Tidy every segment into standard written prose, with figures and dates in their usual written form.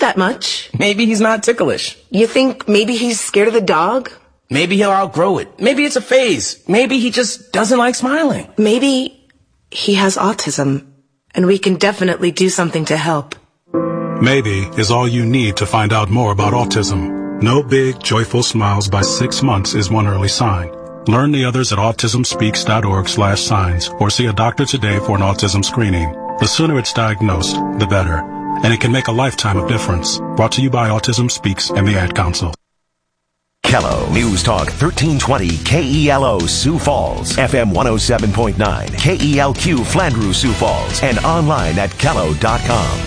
that much. Maybe he's not ticklish. You think maybe he's scared of the dog? Maybe he'll outgrow it. Maybe it's a phase. Maybe he just doesn't like smiling. Maybe he has autism, and we can definitely do something to help. Maybe is all you need to find out more about autism. No big, joyful smiles by 6 months is one early sign. Learn the others at autismspeaks.org/signs or see a doctor today for an autism screening. The sooner it's diagnosed, the better. And it can make a lifetime of difference. Brought to you by Autism Speaks and the Ad Council. Kello News Talk 1320 KELO Sioux Falls, FM 107.9 KELQ Flandreau Sioux Falls, and online at kello.com.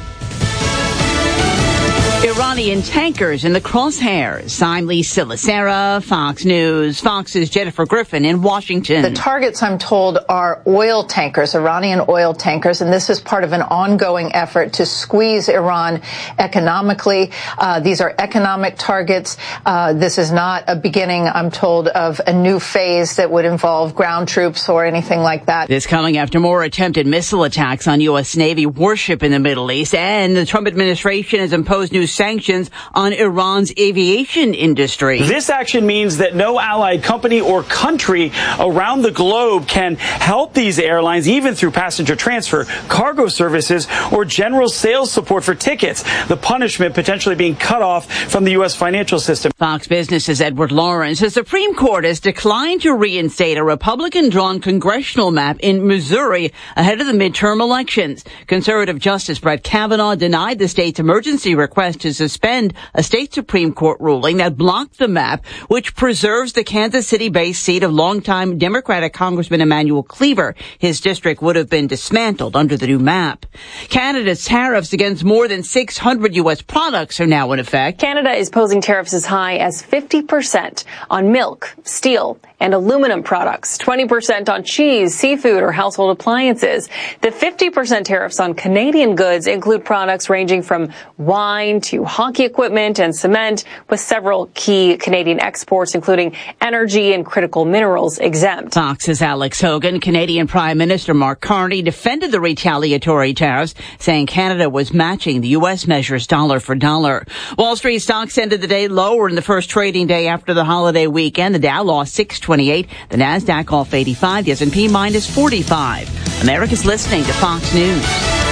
Iranian tankers in the crosshairs. I'm Lisa Lacera, Fox News. Fox's Jennifer Griffin in Washington. The targets, I'm told, are oil tankers, Iranian oil tankers, and this is part of an ongoing effort to squeeze Iran economically. These are economic targets. This is not a beginning, I'm told, of a new phase that would involve ground troops or anything like that. This coming after more attempted missile attacks on U.S. Navy warship in the Middle East, and the Trump administration has imposed new sanctions on Iran's aviation industry. This action means that no allied company or country around the globe can help these airlines, even through passenger transfer, cargo services, or general sales support for tickets. The punishment potentially being cut off from the U.S. financial system. Fox Business's Edward Lawrence. The Supreme Court has declined to reinstate a Republican-drawn congressional map in Missouri ahead of the midterm elections. Conservative Justice Brett Kavanaugh denied the state's emergency request to suspend a state Supreme Court ruling that blocked the map, which preserves the Kansas City-based seat of longtime Democratic Congressman Emanuel Cleaver. His district would have been dismantled under the new map. Canada's tariffs against more than 600 U.S. products are now in effect. Canada is posing tariffs as high as 50% on milk, steel, and aluminum products, 20% on cheese, seafood, or household appliances. The 50% tariffs on Canadian goods include products ranging from wine to hockey equipment and cement, with several key Canadian exports, including energy and critical minerals, exempt. Fox's Alex Hogan. Canadian Prime Minister Mark Carney defended the retaliatory tariffs, saying Canada was matching the U.S. measures dollar for dollar. Wall Street stocks ended the day lower in the first trading day after the holiday weekend. The Dow lost 628, the Nasdaq off 85, the S&P minus 45. America's listening to Fox News.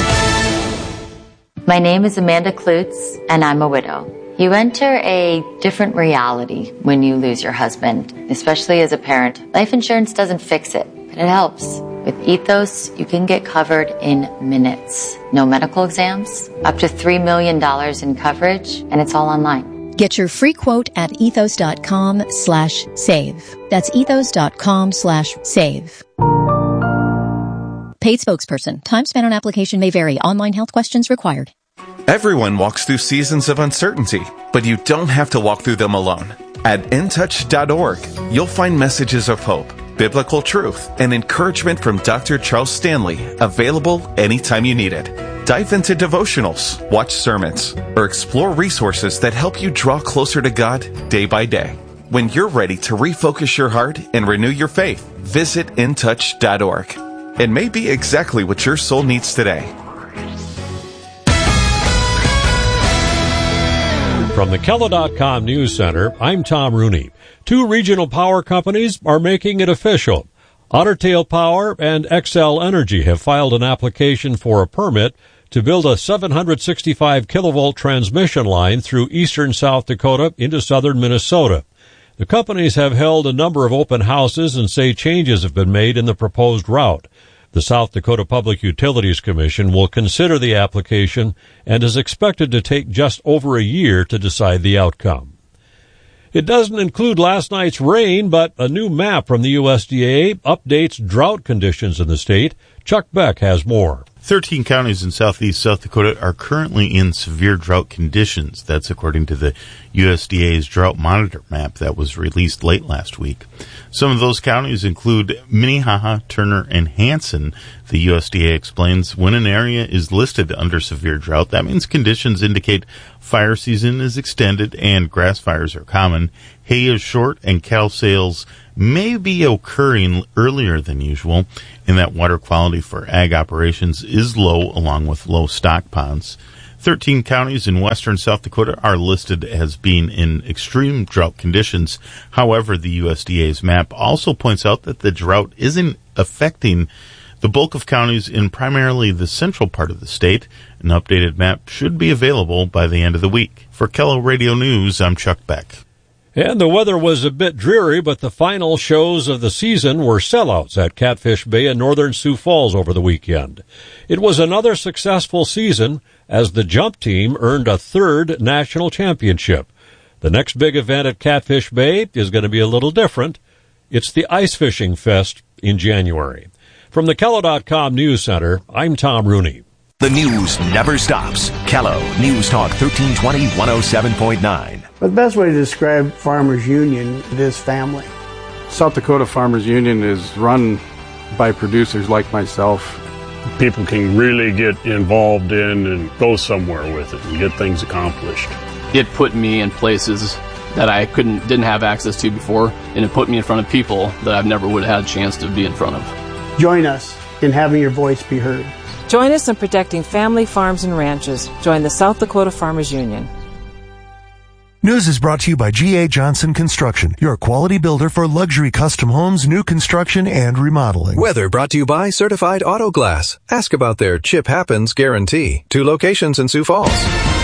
My name is Amanda Klutz, and I'm a widow. You enter a different reality when you lose your husband, especially as a parent. Life insurance doesn't fix it, but it helps. With Ethos, you can get covered in minutes. No medical exams, up to $3 million in coverage, and it's all online. Get your free quote at ethos.com/save. That's ethos.com/save. Paid spokesperson. Time spent on application may vary. Online health questions required. Everyone walks through seasons of uncertainty, but you don't have to walk through them alone. At intouch.org, you'll find messages of hope, biblical truth, and encouragement from Dr. Charles Stanley, available anytime you need it. Dive into devotionals, watch sermons, or explore resources that help you draw closer to God day by day. When you're ready to refocus your heart and renew your faith, visit intouch.org. It may be exactly what your soul needs today. From the Kello.com News Center, I'm Tom Rooney. 2 regional power companies are making it official. Otter Tail Power and Xcel Energy have filed an application for a permit to build a 765 kilovolt transmission line through eastern South Dakota into southern Minnesota. The companies have held a number of open houses and say changes have been made in the proposed route. The South Dakota Public Utilities Commission will consider the application and is expected to take just over a year to decide the outcome. It doesn't include last night's rain, but a new map from the USDA updates drought conditions in the state. Chuck Beck has more. 13 counties in southeast South Dakota are currently in severe drought conditions. That's according to the USDA's drought monitor map that was released late last week. Some of those counties include Minnehaha, Turner, and Hanson. The USDA explains when an area is listed under severe drought, that means conditions indicate fire season is extended and grass fires are common, hay is short, and cattle sales may be occurring earlier than usual, and that water quality for ag operations is low along with low stock ponds. 13 counties in western South Dakota are listed as being in extreme drought conditions. However, the USDA's map also points out that the drought isn't affecting the bulk of counties in primarily the central part of the state. An updated map should be available by the end of the week. For KELO Radio News, I'm Chuck Beck. And the weather was a bit dreary, but the final shows of the season were sellouts at Catfish Bay in northern Sioux Falls over the weekend. It was another successful season as the jump team earned a third national championship. The next big event at Catfish Bay is going to be a little different. It's the Ice Fishing Fest in January. From the KELO.com News Center, I'm Tom Rooney. The news never stops. KELO News Talk 1320 107.9. The best way to describe Farmers Union is family. South Dakota Farmers Union is run by producers like myself. People can really get involved in and go somewhere with it and get things accomplished. It put me in places that I didn't have access to before, and it put me in front of people that I never would have had a chance to be in front of. Join us in having your voice be heard. Join us in protecting family farms and ranches. Join the South Dakota Farmers Union. News is brought to you by G.A. Johnson Construction, your quality builder for luxury custom homes, new construction, and remodeling. Weather brought to you by Certified Auto Glass. Ask about their Chip Happens guarantee. 2 locations in Sioux Falls.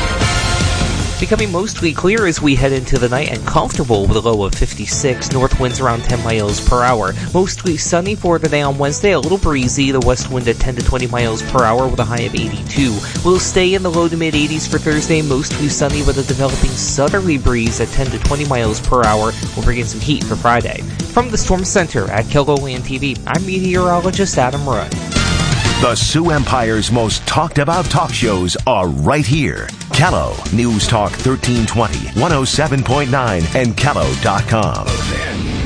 Becoming mostly clear as we head into the night and comfortable with a low of 56. North winds around 10 miles per hour. Mostly sunny for today on Wednesday. A little breezy. The west wind at 10 to 20 miles per hour with a high of 82. We'll stay in the low to mid 80s for Thursday. Mostly sunny with a developing southerly breeze at 10 to 20 miles per hour. We'll bring in some heat for Friday. From the Storm Center at KELOLAND TV, I'm meteorologist Adam Rudd. The Sioux Empire's most talked about talk shows are right here. KELO News Talk 1320, 107.9, and KELO.com.